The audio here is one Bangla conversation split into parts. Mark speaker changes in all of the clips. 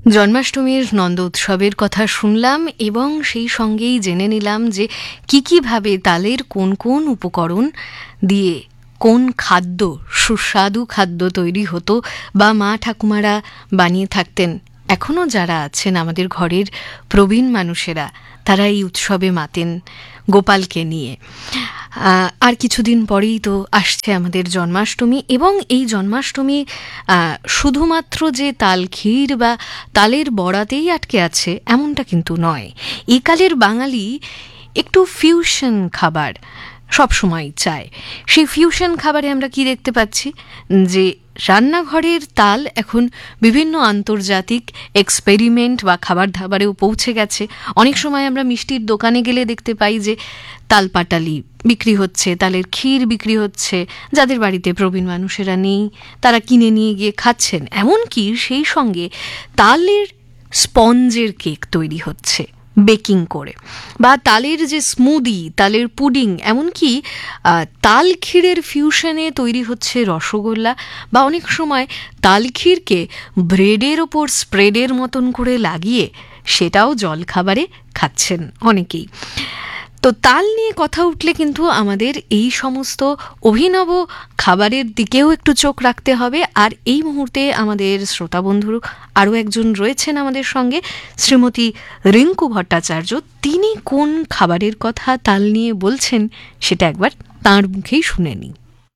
Speaker 1: জন্মাষ্টমীর নন্দ উৎসবের কথা শুনলাম এবং সেই সঙ্গেই জেনে নিলাম যে কীভাবে তালের কোন কোন উপকরণ দিয়ে কোন খাদ্য, সুস্বাদু খাদ্য তৈরি হতো বা মা ঠাকুমারা বানিয়ে থাকতেন। এখনও যারা আছেন আমাদের ঘরের প্রবীণ মানুষেরা, তারা এই উৎসবে মাতেন গোপালকে নিয়ে। আর কিছুদিন পরেই তো আসছে আমাদের জন্মাষ্টমী, এবং এই জন্মাষ্টমী শুধুমাত্র যে তাল ক্ষীর বা তালের বড়াতেই আটকে আছে এমনটা কিন্তু নয়। একালের বাঙালি একটু ফিউশন খাবার সবসময় চায়। সেই ফিউশন খাবারে আমরা কি দেখতে পাচ্ছি, যে রান্নাঘরের তাল এখন বিভিন্ন আন্তর্জাতিক এক্সপেরিমেন্ট বা খাবার দাবারেও পৌঁছে গেছে। অনেক সময় আমরা মিষ্টির দোকানে গেলে দেখতে পাই যে তাল পাটালি বিক্রি হচ্ছে, তালের ক্ষীর বিক্রি হচ্ছে। যাদের বাড়িতে প্রবীণ মানুষেরা নেই তারা কিনে নিয়ে গিয়ে খাচ্ছেন। এমনকি সেই সঙ্গে তালের স্পঞ্জের কেক তৈরি হচ্ছে বেকিং করে, বা তালের যে স্মুদি, তালের পুডিং, এমনকি তাল ক্ষীরের ফিউশনে তৈরি হচ্ছে রসগোল্লা, বা অনেক সময় তাল ক্ষীরকে ব্রেডের ওপর স্প্রেডের মতন করে লাগিয়ে সেটাও জলখাবারে খাচ্ছেন অনেকেই। তো তাল নিয়ে কথা উঠলে কিন্তু আমাদের এই সমস্ত অভিনব খাবারের দিকেও একটু চোখ রাখতে হবে। আর এই মুহূর্তে আমাদের শ্রোতা বন্ধু আরও একজন রয়েছেন আমাদের সঙ্গে, শ্রীমতী রিঙ্কু ভট্টাচার্য। তিনি কোন খাবারের কথা তাল নিয়ে বলছেন সেটা একবার তাঁর মুখেই শুনে নিই।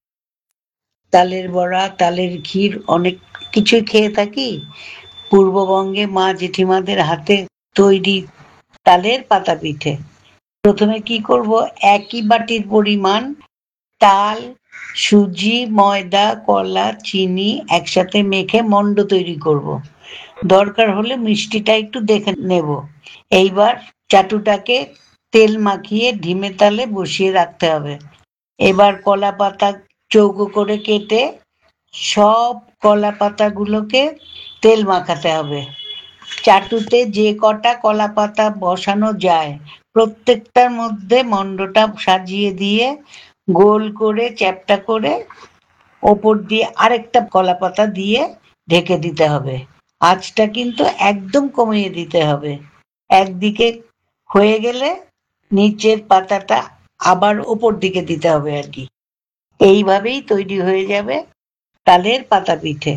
Speaker 2: তালের বড়া, তালের ক্ষীর অনেক কিছুই খেয়ে থাকি। পূর্ববঙ্গে মা জেঠিমাদের হাতে তৈরি তালের পাতা পিঠে। প্রথমে কি করব, একই বাটির পরিমাণ তাল, সুজি, ময়দা, কলা, চিনি একসাথে মেখে মণ্ড তৈরি করব। দরকার হলে মিষ্টিটা একটু দেখে নেব। এইবার চাটুটাকে তেল মাখিয়ে ঢিমে তালে বসিয়ে রাখতে হবে। এবার কলা পাতা চৌকো করে কেটে সব কলা পাতাগুলোকে তেল মাখাতে হবে। চাটুতে যে কটা কলা পাতা বসানো যায় প্রত্যেকটার মধ্যে মণ্ডটা সাজিয়ে দিয়ে গোল করে চ্যাপ্টা করে ওপর দিয়ে আরেকটা কলা পাতা দিয়ে ঢেকে দিতে হবে। আঁচটা কিন্তু একদম কমিয়ে দিতে হবে। একদিকে হয়ে গেলে নিচের পাতাটা আবার ওপর দিকে দিতে হবে আর কি। এইভাবেই তৈরি হয়ে যাবে তালের পাতা পিঠে।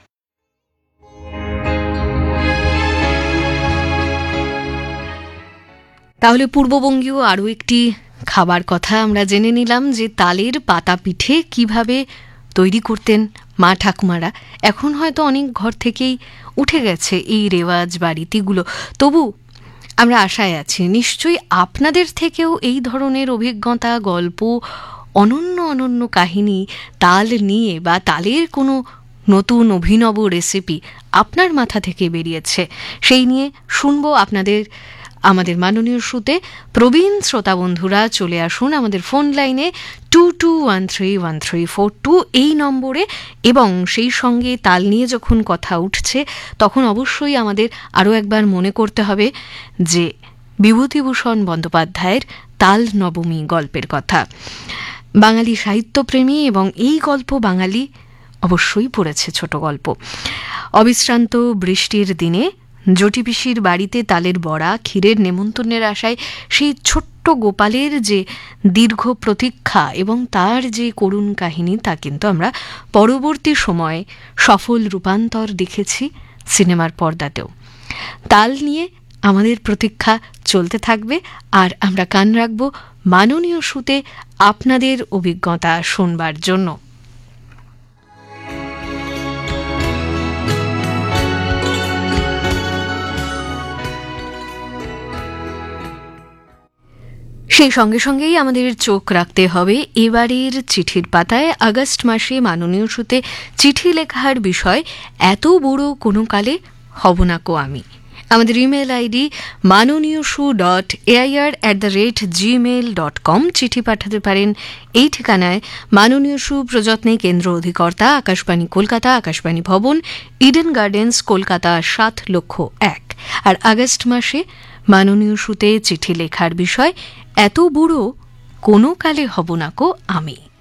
Speaker 1: তাহলে পূর্ববঙ্গীয় আরও একটি খাবার কথা আমরা জেনে নিলাম, যে তালের পাতা পিঠে কিভাবে তৈরি করতেন মা ঠাকুমারা। এখন হয়তো অনেক ঘর থেকেই উঠে গেছে এই রেওয়াজ বা রীতিগুলো, তবু আমরা আশায় আছি নিশ্চয়ই আপনাদের থেকেও এই ধরনের অভিজ্ঞতা, গল্প, অনন্য অনন্য কাহিনী তাল নিয়ে বা তালের কোনো নতুন অভিনব রেসিপি আপনার মাথা থেকে বেরিয়েছে। সেই নিয়ে শুনবো আমাদের মাননীয় শ্রুতে। প্রবীণ শ্রোতা বন্ধুরা চলে আসুন আমাদের ফোন লাইনে 22131342 এই নম্বরে, এবং সেই সঙ্গে তাল নিয়ে যখন কথা উঠছে তখন অবশ্যই আমাদের আরও একবার মনে করতে হবে যে বিভূতিভূষণ বন্দ্যোপাধ্যায়ের তাল নবমী গল্পের কথা। বাঙালি সাহিত্যপ্রেমী, এবং এই গল্প বাঙালি অবশ্যই পড়েছে ছোট গল্প। অবিশ্রান্ত বৃষ্টির দিনে জটি পিসির বাড়িতে তালের বড়া, ক্ষীরের নেমন্তন্নের আশায় সেই ছোট্ট গোপালের যে দীর্ঘ প্রতীক্ষা এবং তার যে করুণ কাহিনী, তা কিন্তু আমরা পরবর্তী সময়ে সফল রূপান্তর দেখেছি সিনেমার পর্দাতেও। তাল নিয়ে আমাদের প্রতীক্ষা চলতে থাকবে, আর আমরা কান রাখব মাননীয় শ্রুতে আপনাদের অভিজ্ঞতা শুনবার জন্য। সেই সঙ্গে সঙ্গেই আমাদের চোখ রাখতে হবে এবারের চিঠির পাতায়। আগস্ট মাসে মাননীয় শ্রুতে চিঠি লেখার বিষয় এত বড় কোনো কালে হব না কো আমি। আমাদের ইমেল আইডি manoniyashu.air@gmail.com। চিঠি পাঠাতে পারেন এই ঠিকানায়। মাননীয় সু প্রযত্নে কেন্দ্র অধিকর্তা, আকাশবাণী কলকাতা, আকাশবাণী ভবন, ইডেন গার্ডেন্স, কলকাতা ৭,০০,০০০। আর আগস্ট মাসে মাননীয় সুতে চিঠি লেখার বিষয় এত বুড়ো কোনো কালে হব না কো আমি।